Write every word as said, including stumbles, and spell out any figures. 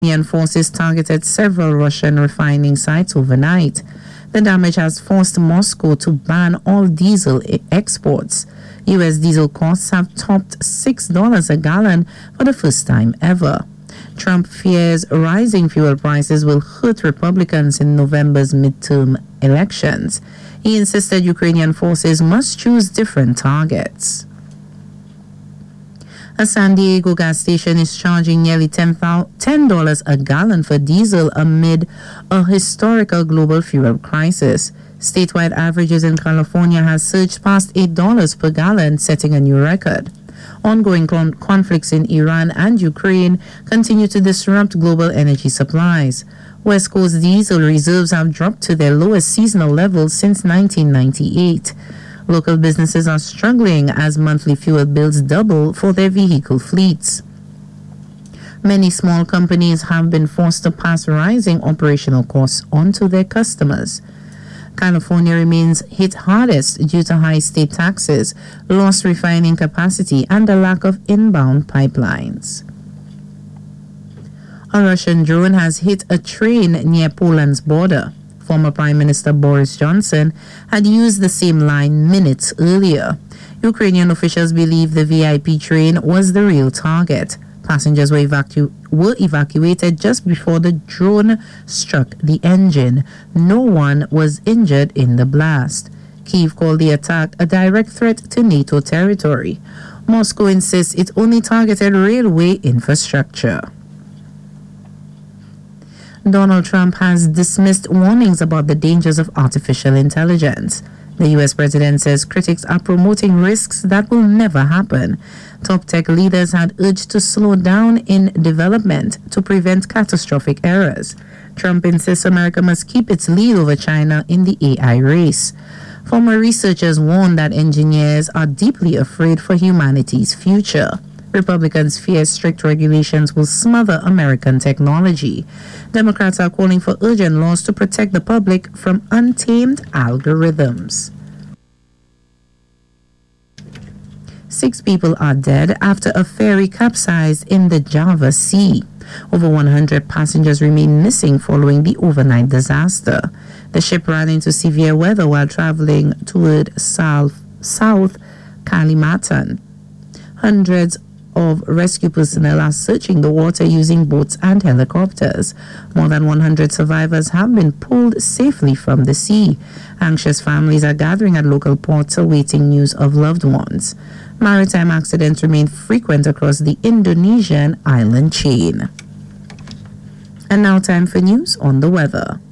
Ukrainian forces targeted several Russian refining sites overnight. The damage has forced Moscow to ban all diesel exports. U S diesel costs have topped six dollars a gallon for the first time ever. Trump fears rising fuel prices will hurt Republicans in November's midterm elections. He insisted Ukrainian forces must choose different targets. A San Diego gas station is charging nearly ten dollars a gallon for diesel amid a historical global fuel crisis. Statewide averages in California has surged past eight dollars per gallon, setting a new record. Ongoing con- conflicts in Iran and Ukraine continue to disrupt global energy supplies. West Coast diesel reserves have dropped to their lowest seasonal levels since nineteen ninety-eight. Local businesses are struggling as monthly fuel bills double for their vehicle fleets. Many small companies have been forced to pass rising operational costs on to their customers. California remains hit hardest due to high state taxes, lost refining capacity, and a lack of inbound pipelines. A Russian drone has hit a train near Poland's border. Former Prime Minister Boris Johnson had used the same line minutes earlier. Ukrainian officials believe the V I P train was the real target. Passengers were, evacu- were evacuated just before the drone struck the engine. No one was injured in the blast. Kyiv called the attack a direct threat to NATO territory. Moscow insists it only targeted railway infrastructure. Donald Trump has dismissed warnings about the dangers of artificial intelligence. The U S president says critics are promoting risks that will never happen. Top tech leaders had urged to slow down in development to prevent catastrophic errors. Trump insists America must keep its lead over China in the A I race. Former researchers warn that engineers are deeply afraid for humanity's future. Republicans fear strict regulations will smother American technology. Democrats are calling for urgent laws to protect the public from untamed algorithms. Six people are dead after a ferry capsized in the Java Sea. Over one hundred passengers remain missing following the overnight disaster. The ship ran into severe weather while traveling toward South, South Kalimantan. Hundreds of rescue personnel are searching the water using boats and helicopters. More than one hundred survivors have been pulled safely from the sea. Anxious families are gathering at local ports awaiting news of loved ones. Maritime accidents remain frequent across the Indonesian island chain. And now time for news on the weather.